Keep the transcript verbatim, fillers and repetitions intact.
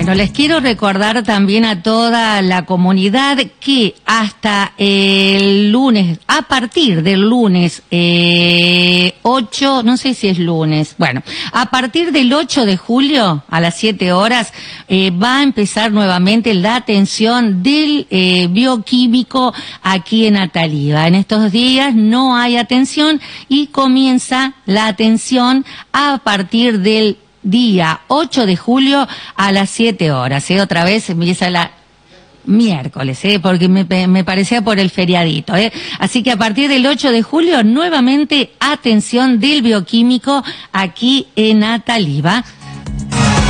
Bueno, les quiero recordar también a toda la comunidad que hasta el lunes, a partir del lunes eh, ocho, no sé si es lunes, bueno, a partir del ocho de julio a las siete horas eh, va a empezar nuevamente la atención del eh, bioquímico aquí en Ataliva. En estos días no hay atención y comienza la atención a partir del día ocho de julio a las siete horas, ¿eh? Otra vez empieza la miércoles, ¿eh? Porque me, me parecía por el feriadito, ¿eh? Así que a partir del ocho de julio, nuevamente atención del bioquímico aquí en Ataliva.